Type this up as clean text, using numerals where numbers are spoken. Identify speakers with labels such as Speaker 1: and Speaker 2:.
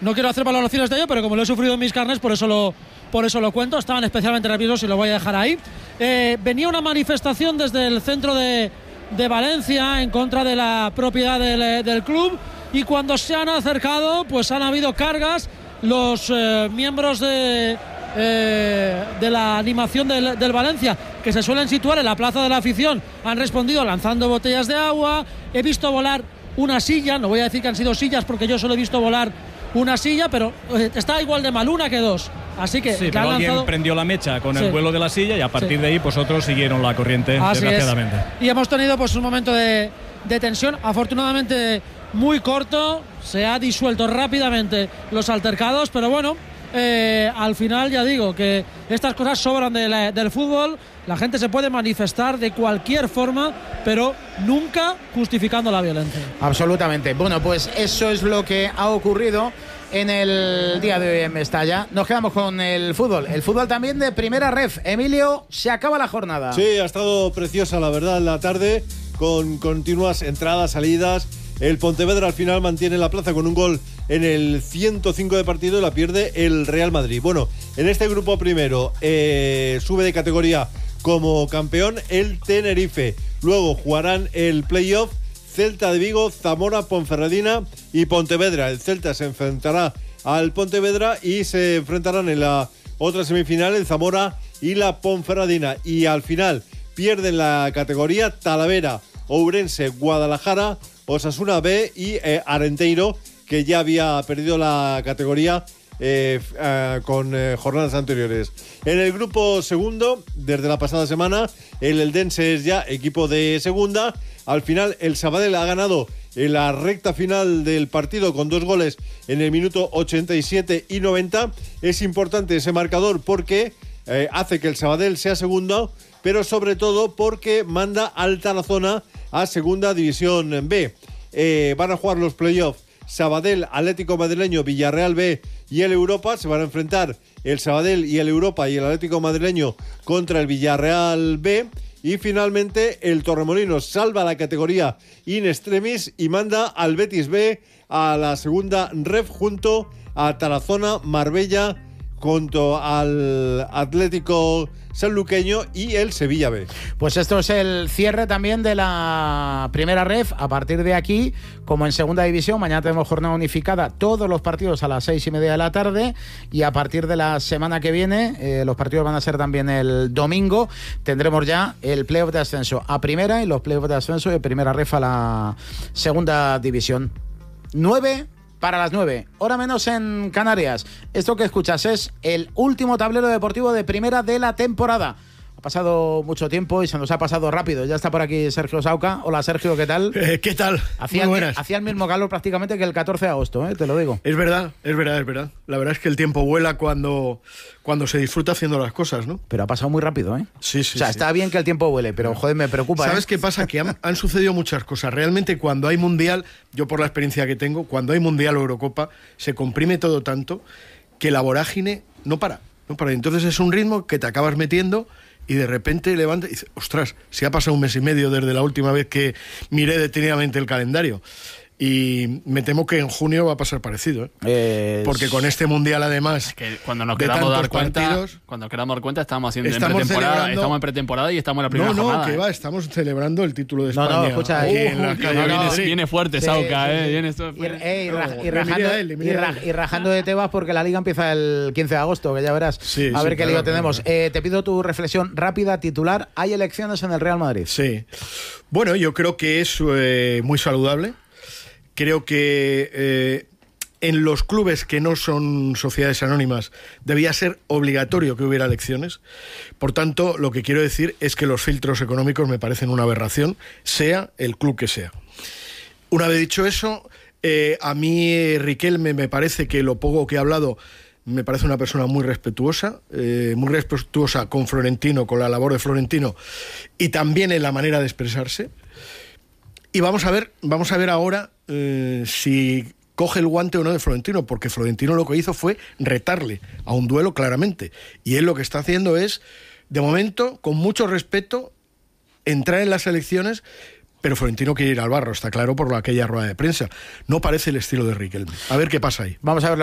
Speaker 1: no quiero hacer valoraciones de ello, pero como lo he sufrido en mis carnes, por eso lo cuento. Estaban especialmente nerviosos y lo voy a dejar ahí. Venía una manifestación desde el centro de Valencia en contra de la propiedad del club, y cuando se han acercado pues han habido cargas. Los miembros de la animación del Valencia, que se suelen situar en la plaza de la afición, han respondido lanzando botellas de agua. He visto volar una silla, no voy a decir que han sido sillas porque yo solo he visto volar una silla, pero está igual de mal una que dos. Así que
Speaker 2: sí, pero alguien prendió la mecha con el vuelo de la silla y a partir de ahí pues otros siguieron la corriente, desgraciadamente.
Speaker 1: Y hemos tenido pues un momento de tensión, afortunadamente muy corto, se ha disuelto rápidamente los altercados, pero bueno, al final ya digo que estas cosas sobran del fútbol. La gente se puede manifestar de cualquier forma, pero nunca justificando la violencia.
Speaker 3: Absolutamente. Bueno, pues eso es lo que ha ocurrido en el día de hoy en Mestalla. Nos quedamos con el fútbol también de primera ref. Emilio, se acaba la jornada.
Speaker 4: Sí, ha estado preciosa la verdad la tarde, con continuas entradas, salidas. El Pontevedra al final mantiene la plaza con un gol en el 105 de partido y la pierde el Real Madrid. Bueno, en este grupo primero sube de categoría como campeón el Tenerife. Luego jugarán el playoff Celta de Vigo, Zamora, Ponferradina y Pontevedra. El Celta se enfrentará al Pontevedra y se enfrentarán en la otra semifinal el Zamora y la Ponferradina. Y al final pierden la categoría Talavera, Ourense, Guadalajara, Osasuna B y Arenteiro, que ya había perdido la categoría con jornadas anteriores. En el grupo segundo, desde la pasada semana, el Eldense es ya equipo de segunda. Al final el Sabadell ha ganado en la recta final del partido con 2 goles en el minuto 87 y 90. Es importante ese marcador porque hace que el Sabadell sea segundo, pero sobre todo porque manda al Tarazona a segunda división B. Van a jugar los playoffs Sabadell, Atlético Madrileño, Villarreal B y el Europa. Se van a enfrentar el Sabadell y el Europa y el Atlético Madrileño contra el Villarreal B. Y finalmente el Torremolinos salva la categoría in extremis y manda al Betis B a la segunda ref junto a Tarazona, Marbella, junto al Atlético Sanluqueño y el Sevilla B.
Speaker 3: Pues esto es el cierre también de la primera ref. A partir de aquí, como en segunda división, mañana tenemos jornada unificada, todos los partidos a las 6:30 de la tarde, y a partir de la semana que viene, los partidos van a ser también el domingo, tendremos ya el playoff de ascenso a primera y los playoffs de ascenso de primera ref a la segunda división. 9 para las 9, hora menos en Canarias. Esto que escuchas es el último tablero deportivo de primera de la temporada. Ha pasado mucho tiempo y se nos ha pasado rápido. Ya está por aquí Sergio Sauca. Hola Sergio, ¿qué tal?
Speaker 5: ¿Qué tal?
Speaker 3: Hacía el mismo calor prácticamente que el 14 de agosto, te lo digo.
Speaker 5: Es verdad. La verdad es que el tiempo vuela cuando se disfruta haciendo las cosas, ¿no?
Speaker 3: Pero ha pasado muy rápido, ¿eh?
Speaker 5: Sí.
Speaker 3: O sea, está bien que el tiempo vuele, pero joder, me preocupa.
Speaker 5: ¿Sabes qué pasa? Que han sucedido muchas cosas. Realmente cuando hay Mundial, yo por la experiencia que tengo, cuando hay Mundial o Eurocopa, se comprime todo tanto que la vorágine no para. Entonces es un ritmo que te acabas metiendo y de repente levantas y dices, ostras, si ha pasado un mes y medio desde la última vez que miré detenidamente el calendario. Y me temo que en junio va a pasar parecido, porque con este mundial además
Speaker 6: es que cuando nos queramos dar cuenta estamos en pretemporada y estamos en la primera jornada.
Speaker 5: Que va, estamos celebrando el título de España.
Speaker 3: No, escucha,
Speaker 6: viene fuerte Sauca,
Speaker 3: y rajando de Tebas porque la liga empieza el 15 de agosto, que ya verás. A ver qué lío tenemos. Te pido tu reflexión rápida, titular. Hay elecciones en el Real Madrid.
Speaker 5: Sí. Bueno, yo creo que es muy saludable. Creo que en los clubes que no son sociedades anónimas debía ser obligatorio que hubiera elecciones. Por tanto, lo que quiero decir es que los filtros económicos me parecen una aberración, sea el club que sea. Una vez dicho eso, a mí Riquelme me parece que lo poco que ha hablado me parece una persona muy respetuosa con Florentino, con la labor de Florentino y también en la manera de expresarse. Y vamos a ver ahora si coge el guante o no de Florentino, porque Florentino lo que hizo fue retarle a un duelo claramente. Y él lo que está haciendo es, de momento, con mucho respeto, entrar en las elecciones, pero Florentino quiere ir al barro, está claro por aquella rueda de prensa. No parece el estilo de Riquelme. A ver qué pasa ahí.
Speaker 3: Vamos a ver